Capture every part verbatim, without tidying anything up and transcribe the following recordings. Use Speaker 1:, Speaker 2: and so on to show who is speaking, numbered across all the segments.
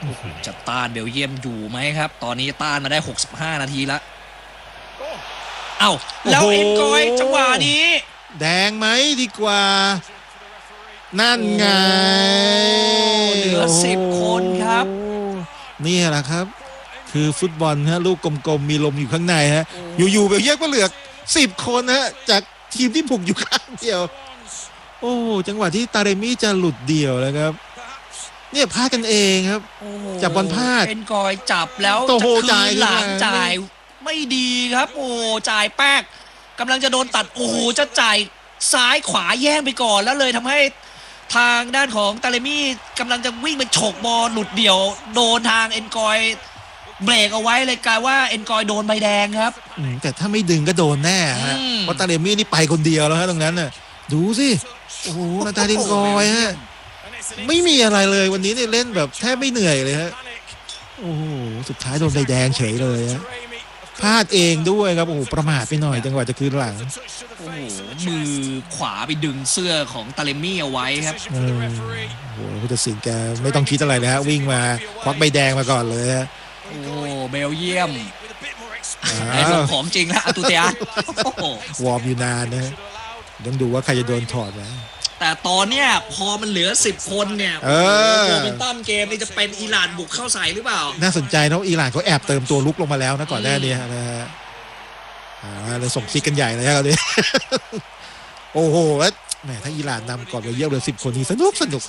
Speaker 1: จะต้านเบลเยียมอยู่ไหมครับตอนนี้ต้านมาได้หกสิบห้านาทีแล้วเอ้าแล้วเอ็นกอยจังหวะนี้
Speaker 2: แดงไหมดีกว่านั่นไง
Speaker 1: เหลือสิบคนครับ
Speaker 2: นี่แหละครับคือฟุตบอลฮะลูกกลมๆมีลมอยู่ข้างในฮะอยู่ๆเบลเยียมก็เหลือสิบคนฮะจากทีมที่ผูกอยู่ข้างเดียวโอ้จังหวะที่ตาเรมี่จะหลุดเดี่ยวแล้วครับเนี่ยพลาดกันเองครับจับบอลพลาด
Speaker 1: เอ็นกอยจับแล้วจะคืนหลังจ่ายไม่ดีครับโอ้จ่ายแป๊กกำลังจะโดนตัดโอ้โหจะจ่ายซ้ายขวาแย่งไปก่อนแล้วเลยทำให้ทางด้านของตาเลมี่กำลังจะวิ่งไปฉกบอลหลุดเดี่ยวโดนทางเอ็นกอยเบรกเอาไว้เลยกลายว่าเอ็นกอยโดนใบแดงครับ
Speaker 2: แต่ถ้าไม่ดึงก็โดนแน่ฮะเพราะตาเลมี่นี่ไปคนเดียวแล้วฮะตรงนั้นน่ะดูสิโอ้โหนาตาเอ็นกอยฮะไม่มีอะไรเลยวันนี้เนี่ยเล่นแบบแทบไม่เหนื่อยเลยฮะโอ้โหสุดท้ายโดนใบแดงเฉยเลยฮะพลาดเองด้วยครับโอ้โหประมาทไปหน่อยจังหวะจะคืนหลัง
Speaker 1: โอ้โหมือขวาไปดึงเสื้อของตาเลมี่เอาไว้ครับ
Speaker 2: โอ้โหผู้ตัดสินแกไม่ต้องคิดอะไรเลยฮะวิ่งมาควักใบแดงมาก่อนเลยฮะ
Speaker 1: โอ้เบลเยียมไอ้พวกของจริงแล้วอาตูเตียส
Speaker 2: วอร์มอยู่นานนะต้องดูว่าใครจะโดนถอดนะ
Speaker 1: แต่ตอนเนี้ยพอมันเหลือสิบคนเนี่ยโมเมนตัมเกมนี่จะเป็นอิหร่านบุกเข้าใส่หรือเปล่า
Speaker 2: น่าสนใจนะอิหร่านเขาแอบเติมตัวลุกลงมาแล้วนะก่อนหน้านี้นะฮะเลยส่งซิกกันใหญ่เลยครับนี้โอ้โหแล้วแหมถ้าอิหร่านนำก่อนไปเยี่ยมเลยสิบคนนี้สนุกสนุก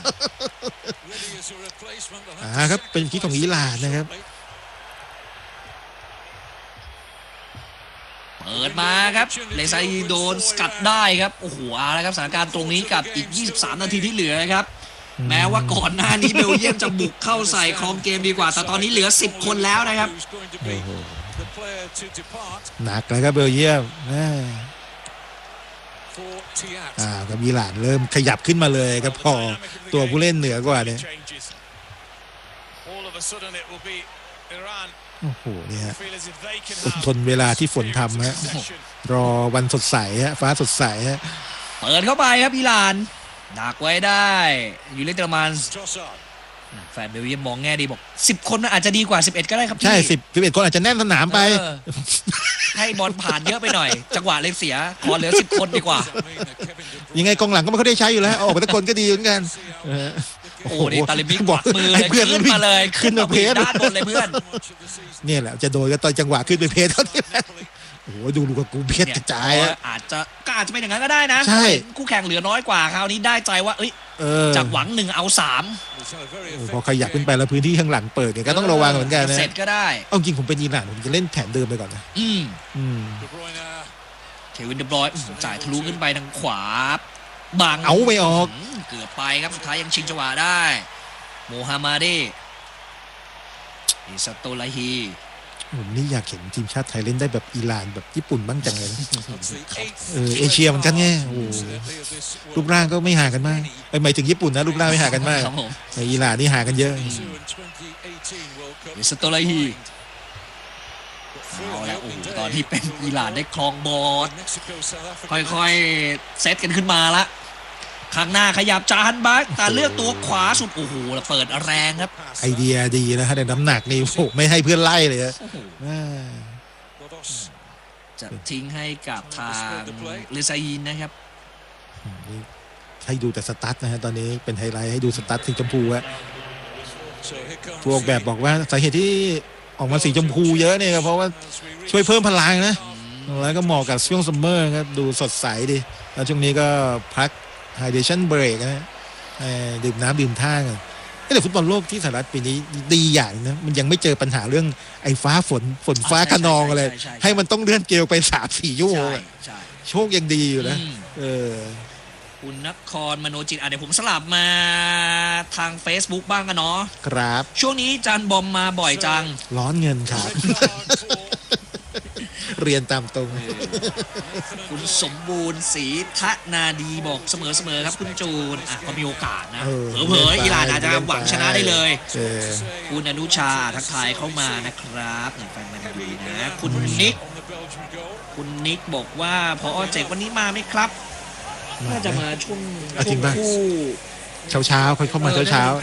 Speaker 2: อ่าครับเป็นคิกของอิหร่านนะครับ
Speaker 1: เปิดมาครับเลซาอีโดนสกัดได้ครับโอ้โหเอาละครับสถานการณ์ตรงนี้กับอีกยี่สิบสามนาทีที่เหลือครับแม้ว่าก่อนหน้านี้เบลเยียมจะบุกเข้าใส่ครองเกมดีกว่าแต่ตอนนี้เหลือสิบคนแล้วนะครับ
Speaker 2: หนักเลยครับเบลเยียมอ่ากับอิหร่านเริ่มขยับขึ้นมาเลยครับพอตัวผู้เล่นเหนือกว่าเนี่ยโอ้โหเนี่ยอดทนเวลาที่ฝนทำฮะรอวันสดใสฮะฟ้าสดใสฮะ
Speaker 1: เปิดเข้าไปครับอิหร่านดักไว้ได้ยูเลตเตอร์มันแฟนเบลเยียมมองแง่ดีบอกสิบคนอาจจะดีกว่าสิบเอ็ดก็ได้ครับ
Speaker 2: ใช่สิบ สิบเอ็ดคนอาจจะแน่นสนามไป
Speaker 1: ให้บอลผ่านเยอะไปหน่อยจังหวะเล็กเสียขอเหลือสิบคนดีกว่า
Speaker 2: ยังไงกองหลังก็ไม่ค่อยได้ใช้อยู่แล้วออกไปทุกคนก็ดีเหมือนกัน
Speaker 1: โอ้นี่ตาลิมิกบอกมือเลยขึ้นมาเลย
Speaker 2: ขึ้นมาเพจ
Speaker 1: ด้านบนเลยเพื่อน
Speaker 2: เนี่ยแหละจะโดนก็ตอนจังหวะขึ้นไปเพจเขาเนี่ยโอ้โหดูลูกกูเพจกระจาย
Speaker 1: อาจจะก็อาจจะเป็นอย่างนั้นก็ได้นะคู่แข่งเหลือน้อยกว่าคราวนี้ได้ใจว่าเอ้ยจากหวังหนึ่งเอาสาม
Speaker 2: พอขยับขึ้นไปแล้วพื้นที่ข้างหลังเปิดเนี่ยก็ต้องระวังเหมือนกันนะ
Speaker 1: เสร็จก็ได้
Speaker 2: เอาจริงผมเป็นอิหร่านผมจะเล่นแผนเดิมไปก่อนนะ
Speaker 1: อืม
Speaker 2: อืม
Speaker 1: เควินเดบรอยน์จ่ายทะลุขึ้นไปทางขวาบัง
Speaker 2: เอาไม่ออก
Speaker 1: เกือบไปครับสุดท้ายยังชิงจังหวะได้โมฮัมมัดีอิซาโตลาฮี
Speaker 2: ผมนี่อยากเห็นทีมชาติไทยเล่นได้แบบอิหร่านแบบญี่ปุ่นบ้างจังเลยเออเอเชียเหมือนกันไงโอ้รูปร่างก็ไม่ห่างกันมากไปหมายถึงญี่ปุ่นนะรูปร่างไม่ห่างกันมากในอิหร่านนี่ห่างกันเยอะ
Speaker 1: อิซาโตลาฮีเอาแล้วโอ้ตอนที่เป็นอิหร่านได้ครองบอลค่อยๆเซตกันขึ้นมาละข้างหน้าขยับจาฮันบักแต่เลือกตัวขวาสุดโอ้โหเปิดแรงครับ
Speaker 2: ไอเดียดีนะฮะแต่น้ำหนักนี่โอ้ไม่ให้เพื่อนไล่เลย
Speaker 1: จะทิ้งให้กับทางเลซาอีนนะครับ
Speaker 2: ให้ดูแต่สตั๊ดนะฮะตอนนี้เป็นไฮไลท์ให้ดูสตั๊ดสีชมพูฮะพวกแบบบอกว่าสาเหตุที่ออกมาสีชมพูเยอะเนี่ยเพราะว่าช่วยเพิ่มพลังนะแล้วก็เหมาะกับช่วงซัมเมอร์ครับดูสดใสดีแล้วช่วงนี้ก็พักhydration break นะดื่มน้ำดื่มท่ากันแต่ฟุตบอลโลกที่สหรัฐปีนี้ดีอย่างนะมันยังไม่เจอปัญหาเรื่องไอ้ฟ้าฝนฝนฟ้าคะนองอะไรให้มันต้องเลื่อนเกมไป สามสี่ ชั่วโมงโชคยังดีอยู่นะเออ
Speaker 1: คุณนครมโนจิตอ่ะเดี๋ยวผมสลับมาทาง Facebook บ้างกันเนาะ
Speaker 2: ครับ
Speaker 1: ช่วงนี้จานบอมมาบ่อยจัง
Speaker 2: ร้อนเงินครับเรียนตามตรง
Speaker 1: คุณสมบูรณ์ศรีทะนาดีบอกเสมอๆครับคุณจูนอ่ะก็มีโอกาสนะเผลอๆอิหร่านอาจจะหวังชนะได้เลยคุณอนุชาทักทายเข้ามานะครับหนึ่งแฟนมันดีนะคุณนิกคุณนิกบอกว่าพอเจกวันนี้มาไหมครับน่าจะมาช่วง
Speaker 2: ช่วงคู่เช้าๆค่อยเข้ามาเช้า